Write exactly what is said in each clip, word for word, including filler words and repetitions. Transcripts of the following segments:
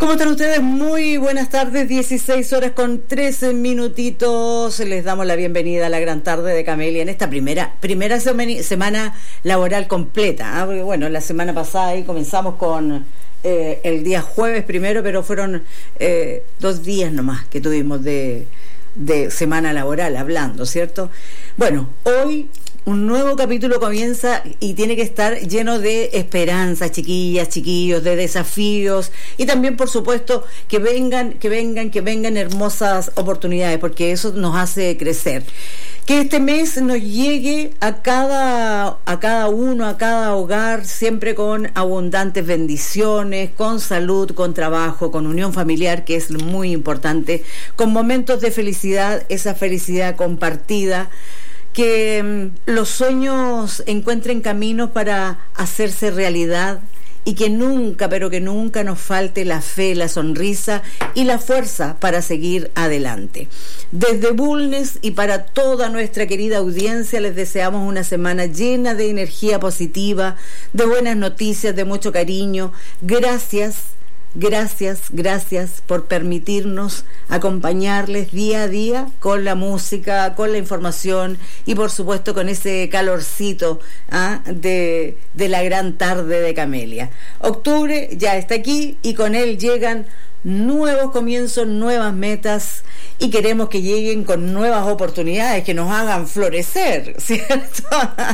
¿Cómo están ustedes? Muy buenas tardes, dieciséis horas con trece minutitos. Les damos la bienvenida a la gran tarde de Camelia en esta primera primera semana, semana laboral completa, ¿eh? Porque, bueno, la semana pasada ahí comenzamos con eh, el día jueves primero, pero fueron eh, dos días nomás que tuvimos de, de semana laboral hablando, ¿cierto? Bueno, hoy un nuevo capítulo comienza y tiene que estar lleno de esperanza, chiquillas, chiquillos, de desafíos y también, por supuesto, que vengan, que vengan, que vengan hermosas oportunidades, porque eso nos hace crecer. Que este mes nos llegue a cada, a cada uno, a cada hogar, siempre con abundantes bendiciones, con salud, con trabajo, con unión familiar, que es muy importante, con momentos de felicidad, esa felicidad compartida. Que mm, los sueños encuentren caminos para hacerse realidad y que nunca, pero que nunca nos falte la fe, la sonrisa y la fuerza para seguir adelante. Desde Bulnes y para toda nuestra querida audiencia les deseamos una semana llena de energía positiva, de buenas noticias, de mucho cariño. Gracias. Gracias, gracias por permitirnos acompañarles día a día con la música, con la información y por supuesto con ese calorcito ¿ah? de, de la gran tarde de Camelia. Octubre ya está aquí y con él llegan nuevos comienzos, nuevas metas y queremos que lleguen con nuevas oportunidades que nos hagan florecer, ¿cierto?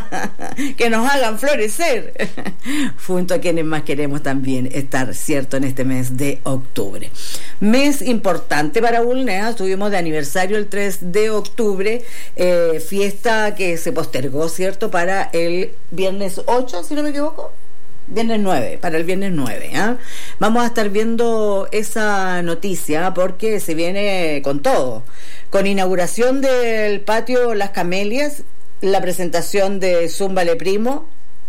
Que nos hagan florecer junto a quienes más queremos también estar, ¿cierto? En este mes de octubre. Mes importante para Bulnes, estuvimos de aniversario el tres de octubre, eh, fiesta que se postergó, ¿cierto? Para el viernes ocho, si no me equivoco. Viernes nueve, para el viernes nueve, ¿eh? Vamos a estar viendo esa noticia porque se viene con todo, con inauguración del patio Las Camelias, la presentación de Zúmbale Primo,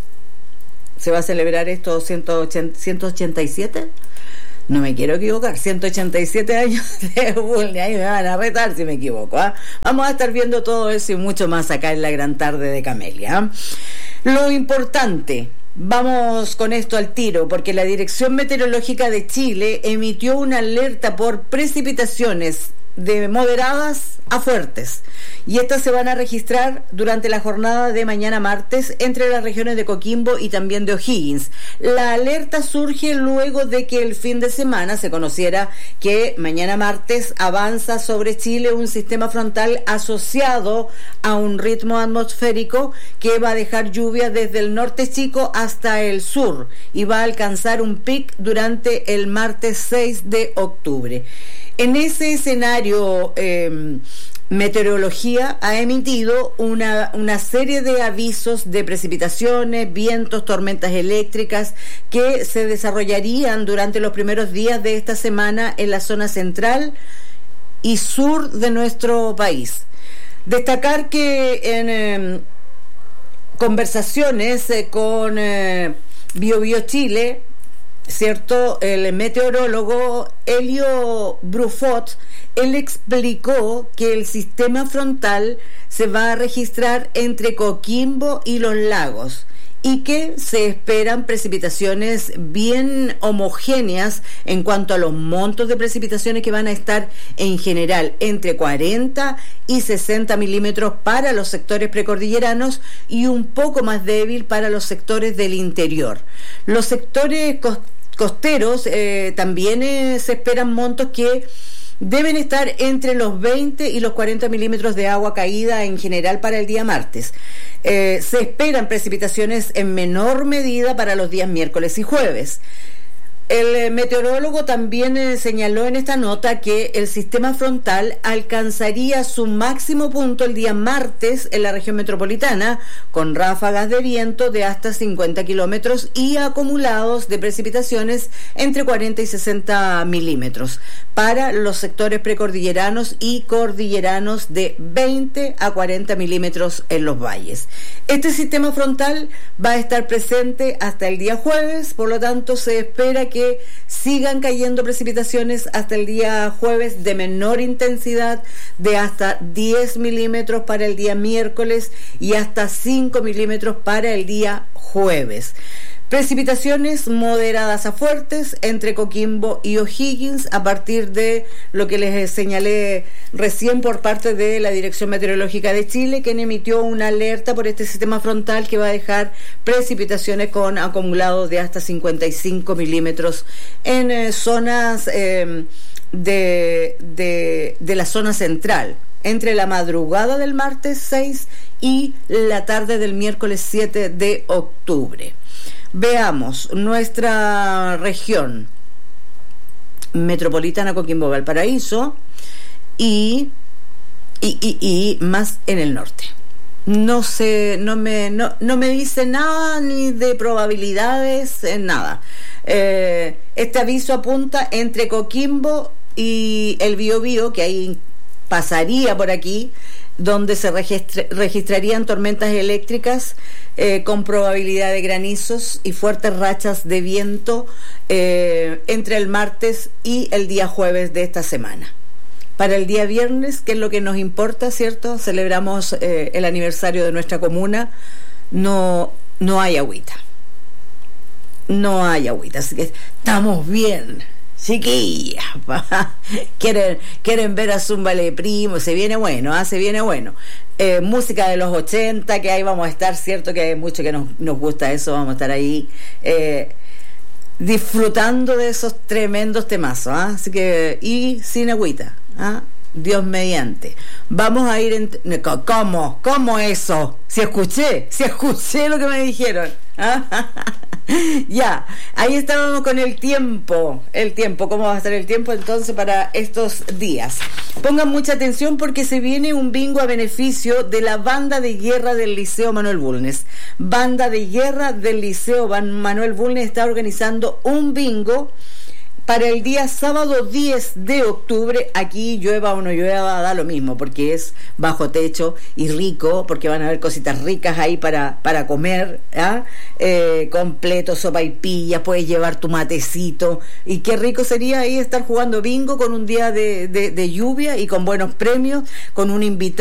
se va a celebrar esto ciento ochenta y siete, no me quiero equivocar, ciento ochenta y siete años de Bulnes, ahí me van a retar si me equivoco, ¿eh? Vamos a estar viendo todo eso y mucho más acá en la gran tarde de Camelia, ¿eh? Lo importante. Vamos con esto al tiro, porque la Dirección Meteorológica de Chile emitió una alerta por precipitaciones de moderadas a fuertes y estas se van a registrar durante la jornada de mañana martes entre las regiones de Coquimbo y también de O'Higgins. La alerta surge luego de que el fin de semana se conociera que mañana martes avanza sobre Chile un sistema frontal asociado a un ritmo atmosférico que va a dejar lluvia desde el norte chico hasta el sur y va a alcanzar un pic durante el martes seis de octubre. En ese escenario, eh, Meteorología ha emitido una, una serie de avisos de precipitaciones, vientos, tormentas eléctricas que se desarrollarían durante los primeros días de esta semana en la zona central y sur de nuestro país. Destacar que en eh, conversaciones eh, con eh, Bio Bio Chile, ¿cierto? El meteorólogo Elio Brufot, él explicó que el sistema frontal se va a registrar entre Coquimbo y Los Lagos y que se esperan precipitaciones bien homogéneas en cuanto a los montos de precipitaciones que van a estar en general entre cuarenta y sesenta milímetros para los sectores precordilleranos y un poco más débil para los sectores del interior. Los sectores costeros costeros eh, también eh, se esperan montos que deben estar entre los veinte y los cuarenta milímetros de agua caída en general para el día martes. Eh, se esperan precipitaciones en menor medida para los días miércoles y jueves. El meteorólogo también eh, señaló en esta nota que el sistema frontal alcanzaría su máximo punto el día martes en la región metropolitana, con ráfagas de viento de hasta cincuenta kilómetros y acumulados de precipitaciones entre cuarenta y sesenta milímetros para los sectores precordilleranos y cordilleranos de veinte a cuarenta milímetros en los valles. Este sistema frontal va a estar presente hasta el día jueves, por lo tanto se espera que que sigan cayendo precipitaciones hasta el día jueves de menor intensidad, de hasta diez milímetros para el día miércoles y hasta cinco milímetros para el día jueves. Precipitaciones moderadas a fuertes entre Coquimbo y O'Higgins a partir de lo que les señalé recién por parte de la Dirección Meteorológica de Chile, quien emitió una alerta por este sistema frontal que va a dejar precipitaciones con acumulados de hasta cincuenta y cinco milímetros en eh, zonas eh, de, de, de la zona central, entre la madrugada del martes seis y la tarde del miércoles siete de octubre. Veamos nuestra región metropolitana, Coquimbo, Valparaíso y, y, y, y más en el norte. No sé, no me, no, no me dice nada ni de probabilidades, eh, nada. Eh, este aviso apunta entre Coquimbo y el Biobío, que ahí pasaría por aquí, donde se registra, registrarían tormentas eléctricas eh, con probabilidad de granizos y fuertes rachas de viento eh, entre el martes y el día jueves de esta semana. Para el día viernes, que es lo que nos importa, ¿cierto? Celebramos eh, el aniversario de nuestra comuna, no, no hay agüita. No hay agüita, así que estamos bien. Chiquillas, quieren, quieren ver a Zumba Le Primo, se viene bueno, ¿eh? se viene bueno. Eh, música de los ochenta, que ahí vamos a estar, cierto que hay mucho que nos, nos gusta eso, vamos a estar ahí eh, disfrutando de esos tremendos temazos, ¿eh? Así que, y sin agüita, ¿eh? Dios mediante. Vamos a ir en... ¿Cómo? ¿Cómo eso? Si escuché, si escuché lo que me dijeron. Ya, ahí estábamos con el tiempo, el tiempo, ¿cómo va a estar el tiempo entonces para estos días? Pongan mucha atención porque se viene un bingo a beneficio de la banda de guerra del Liceo Manuel Bulnes. Banda de guerra del Liceo Manuel Bulnes está organizando un bingo para el día sábado diez de octubre. Aquí llueva o no llueva, da lo mismo, porque es bajo techo y rico, porque van a haber cositas ricas ahí para, para comer, ¿ah? eh, completo, sopa y pilla, puedes llevar tu matecito, y qué rico sería ahí estar jugando bingo con un día de, de, de lluvia y con buenos premios, con un invitado